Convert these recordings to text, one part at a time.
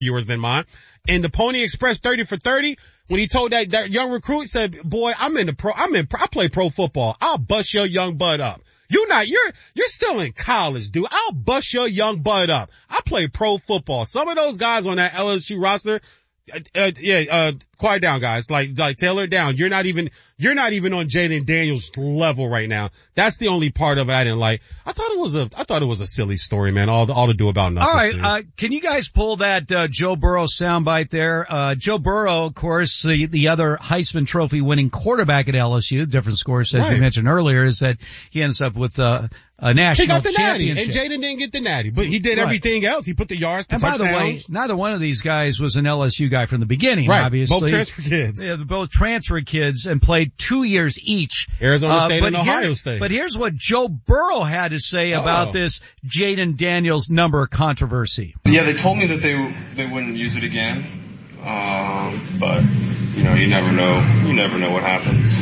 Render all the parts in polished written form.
viewers than mine. And the Pony Express 30 for 30, when he told that young recruit, said, boy, I play pro football. I'll bust your young butt up. You're still in college, dude. I'll bust your young butt up. I play pro football. Some of those guys on that LSU roster, quiet down, guys. Like tailor it down. You're not even on Jaden Daniels level right now. That's the only part of it I didn't like. I thought it was a silly story, man. All to do about nothing. All right. Can you guys pull that, Joe Burrow soundbite there? Joe Burrow, of course, the other Heisman Trophy winning quarterback at LSU, different scores, as you mentioned earlier, is that he ends up with, a national He got the championship. natty, and Jaden didn't get the natty, but he did everything else. He put the yards, the touchdowns. And by the way, neither one of these guys was an LSU guy from the beginning, obviously. Both transfer kids. Yeah, both transfer kids and played 2 years each. Arizona State and Ohio State. But here's what Joe Burrow had to say about this Jaden Daniels number controversy. Yeah, they told me that they wouldn't use it again. But, you never know. You never know what happens.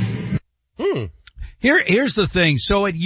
Here's the thing. So at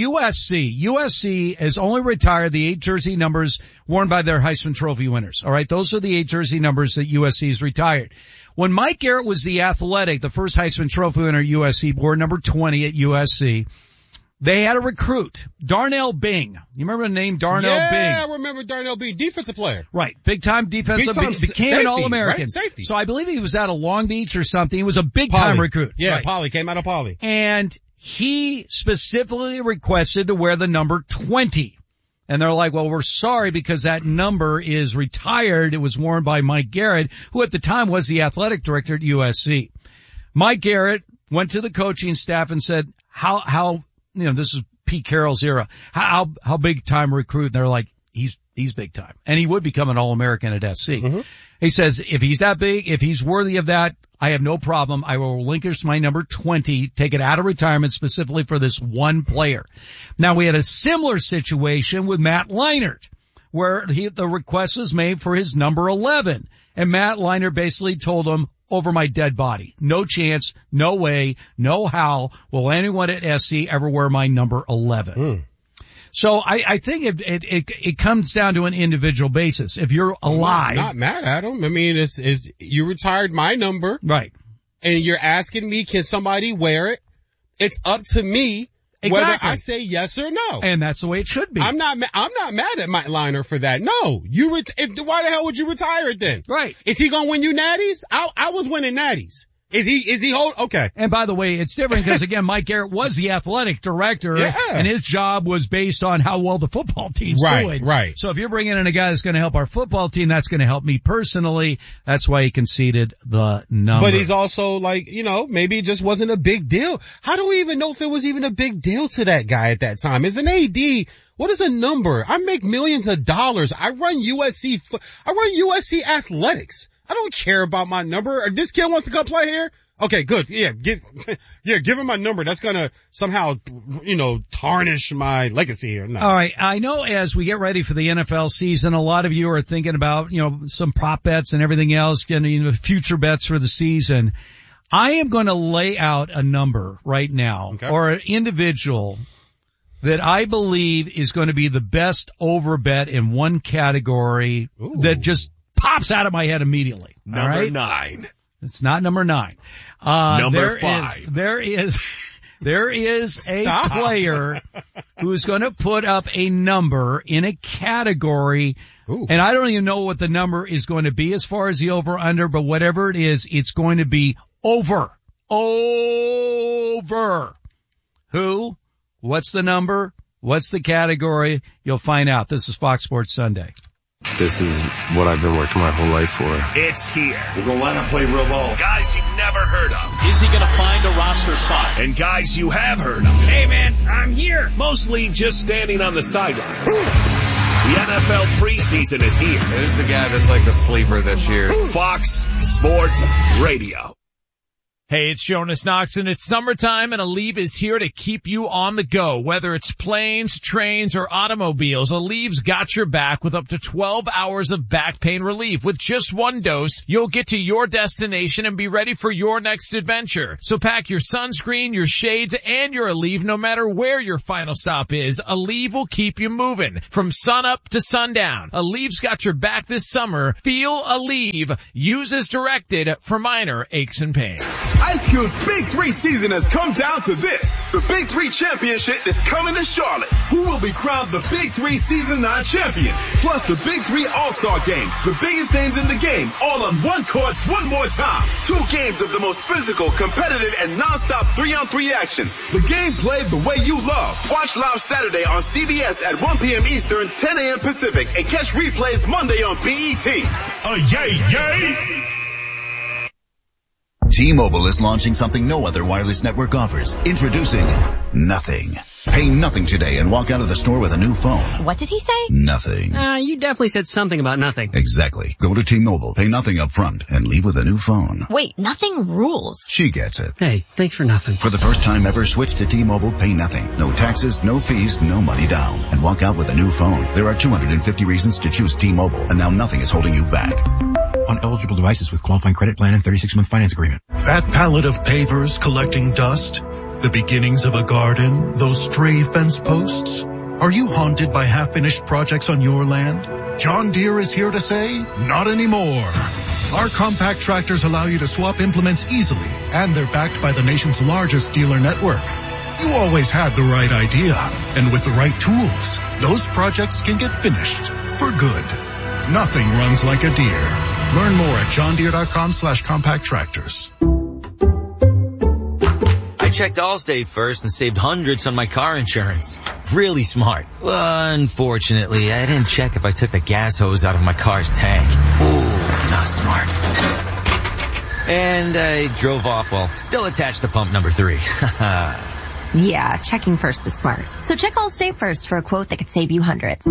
USC has only retired the 8 jersey numbers worn by their Heisman Trophy winners. All right. Those are the 8 jersey numbers that USC has retired. When Mike Garrett was the Athletic, the first Heisman Trophy winner at USC, wore number 20 at USC, they had a recruit, Darnell Bing. You remember the name Darnell Bing? Yeah, I remember Darnell Bing, defensive player. Right. Big time defensive, became safety, an All-American. Right? Safety. So I believe he was out of Long Beach or something. He was a big time recruit. Yeah, right. Poly, came out of Poly. And he specifically requested to wear the number 20. And they're like, well, we're sorry because that number is retired. It was worn by Mike Garrett, who at the time was the athletic director at USC. Mike Garrett went to the coaching staff and said, how, this is Pete Carroll's era. How big time recruit? And they're like, he's big time. And he would become an All-American at SC. Mm-hmm. He says, if he's that big, if he's worthy of that, I have no problem. I will relinquish my number 20, take it out of retirement specifically for this one player. Now we had a similar situation with Matt Leinart, where the request was made for his number 11. And Matt Leinart basically told him, over my dead body. No chance, no way, no how will anyone at SC ever wear my number 11. So I think it comes down to an individual basis. If you're alive. Not mad at him. I mean, you retired my number. Right. And you're asking me, can somebody wear it? It's up to me whether I say yes or no. And that's the way it should be. I'm not mad at Mike Leinart for that. No. Why the hell would you retire it then? Right. Is he gonna win you natties? I was winning natties. Is he okay. And by the way, it's different because again, Mike Garrett was the athletic director and his job was based on how well the football team's doing. Right. So if you're bringing in a guy that's going to help our football team, that's going to help me personally. That's why he conceded the number. But he's also like, maybe it just wasn't a big deal. How do we even know if it was even a big deal to that guy at that time? As an AD, what is a number? I make millions of dollars. I run USC athletics. I don't care about my number. This kid wants to come play here. Okay, good. Yeah, give him my number. That's gonna somehow, tarnish my legacy here. No. All right. I know as we get ready for the NFL season, a lot of you are thinking about, some prop bets and everything else, future bets for the season. I am going to lay out a number right now or an individual that I believe is going to be the best over bet in one category that just pops out of my head immediately. Number 9. It's not number 9. Number 5. There is a player who's going to put up a number in a category. And I don't even know what the number is going to be as far as the over under, but whatever it is, it's going to be over. Who? What's the number? What's the category? You'll find out. This is Fox Sports Sunday. This is what I've been working my whole life for. It's here. We're going to let him play real ball. Guys you've never heard of. Is he going to find a roster spot? And guys you have heard of. Hey, man, I'm here. Mostly just standing on the sidelines. The NFL preseason is here. Who's the guy that's like the sleeper this year? Fox Sports Radio. Hey, it's Jonas Knox, and it's summertime, and Aleve is here to keep you on the go. Whether it's planes, trains, or automobiles, Aleve's got your back with up to 12 hours of back pain relief. With just one dose, you'll get to your destination and be ready for your next adventure. So pack your sunscreen, your shades, and your Aleve no matter where your final stop is. Aleve will keep you moving from sunup to sundown. Aleve's got your back this summer. Feel Aleve. Use as directed for minor aches and pains. Ice Cube's Big 3 season has come down to this. The Big 3 Championship is coming to Charlotte. Who will be crowned the Big 3 Season 9 champion? Plus the Big 3 All-Star Game. The biggest names in the game, all on one court, one more time. 2 games of the most physical, competitive, and non-stop 3-on-3 action. The game played the way you love. Watch live Saturday on CBS at 1 p.m. Eastern, 10 a.m. Pacific, and catch replays Monday on BET. Yay! T-Mobile is launching something no other wireless network offers. Introducing Nothing. Pay nothing today and walk out of the store with a new phone. What did he say? Nothing. You definitely said something about nothing. Exactly. Go to T-Mobile, pay nothing up front, and leave with a new phone. Wait, nothing rules. She gets it. Hey, thanks for nothing. For the first time ever, switch to T-Mobile, pay nothing. No taxes, no fees, no money down. And walk out with a new phone. There are 250 reasons to choose T-Mobile, and now nothing is holding you back. On eligible devices with qualifying credit plan and 36-month finance agreement. That pallet of pavers collecting dust, the beginnings of a garden, those stray fence posts. Are you haunted by half-finished projects on your land? John Deere is here to say, not anymore. Our compact tractors allow you to swap implements easily, and they're backed by the nation's largest dealer network. You always had the right idea, and with the right tools, those projects can get finished for good. Nothing runs like a Deere. Learn more at johndeere.com/compact tractors. I checked Allstate first and saved hundreds on my car insurance. Really smart. Unfortunately, I didn't check if I took the gas hose out of my car's tank. Ooh, not smart. And I drove off while still attached to pump number 3. Yeah, checking first is smart. So check Allstate first for a quote that could save you hundreds.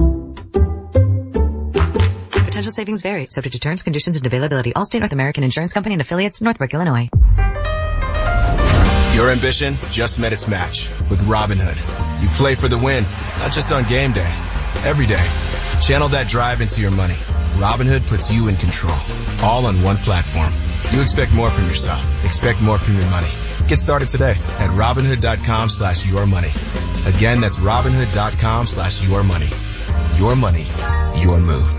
Potential savings vary, subject to terms, conditions, and availability. Allstate North American Insurance Company and affiliates, Northbrook, Illinois. Your ambition just met its match with Robinhood. You play for the win, not just on game day, every day. Channel that drive into your money. Robinhood puts you in control, all on one platform. You expect more from yourself. Expect more from your money. Get started today at Robinhood.com/yourmoney. Again, that's Robinhood.com/yourmoney. Your money, your move.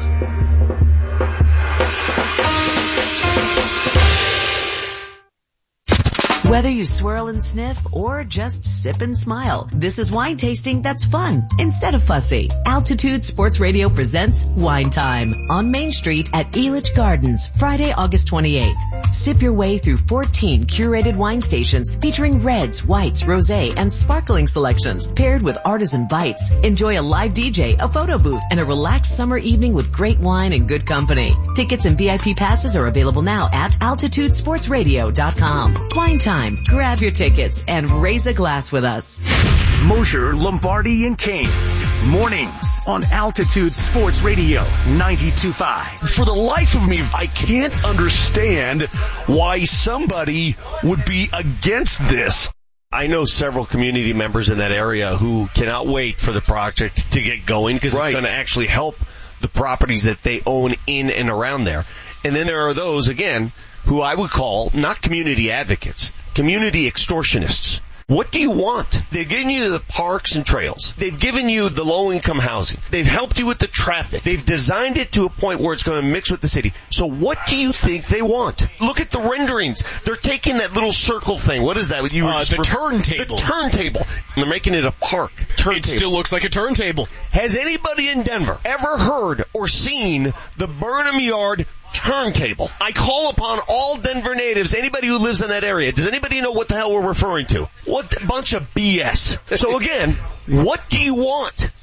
Whether you swirl and sniff or just sip and smile, this is wine tasting that's fun instead of fussy. Altitude Sports Radio presents Wine Time on Main Street at Elitch Gardens, Friday, August 28th. Sip your way through 14 curated wine stations featuring reds, whites, rosé, and sparkling selections paired with artisan bites. Enjoy a live DJ, a photo booth, and a relaxed summer evening with great wine and good company. Tickets and VIP passes are available now at altitudesportsradio.com. Wine Time. Grab your tickets and raise a glass with us. Mosher, Lombardi, and Kane. Mornings on Altitude Sports Radio 92.5. For the life of me, I can't understand why somebody would be against this. I know several community members in that area who cannot wait for the project to get going because it's going to actually help the properties that they own in and around there. And then there are those, again, who I would call not community advocates, community extortionists. What do you want? They've given you the parks and trails. They've given you the low-income housing. They've helped you with the traffic. They've designed it to a point where it's going to mix with the city. So what do you think they want? Look at the renderings. They're taking that little circle thing. What is that? You were the turntable. The turntable. And they're making it a park. Turntable. It still looks like a turntable. Has anybody in Denver ever heard or seen the Burnham Yard turntable? I call upon all Denver natives, anybody who lives in that area. Does anybody know what the hell we're referring to? What a bunch of BS. So again, what do you want?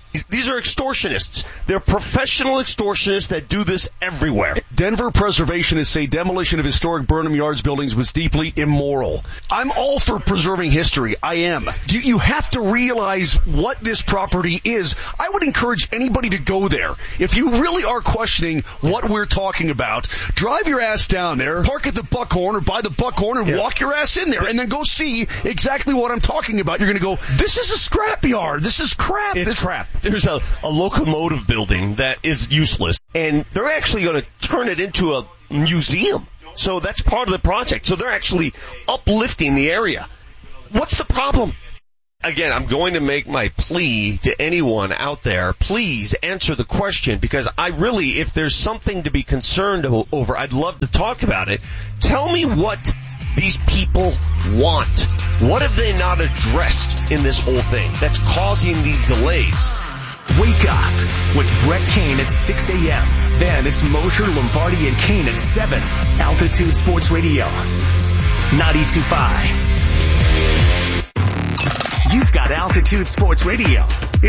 These are extortionists. They're professional extortionists that do this everywhere. Denver preservationists say demolition of historic Burnham Yards buildings was deeply immoral. I'm all for preserving history. I am. You have to realize what this property is. I would encourage anybody to go there. If you really are questioning what we're talking about, drive your ass down there, park at the Buckhorn or by the Buckhorn and walk your ass in there and then go see exactly what I'm talking about. You're going to go, this is a scrapyard. This is crap. It's crap. There's a locomotive building that is useless, and they're actually going to turn it into a museum. So that's part of the project. So they're actually uplifting the area. What's the problem? Again, I'm going to make my plea to anyone out there. Please answer the question, because I really, if there's something to be concerned over, I'd love to talk about it. Tell me what these people want. What have they not addressed in this whole thing that's causing these delays? Wake up with Brett Kane at 6 a.m. Then it's Mosher, Lombardi, and Kane at 7. Altitude Sports Radio, 92.5. You've got Altitude Sports Radio.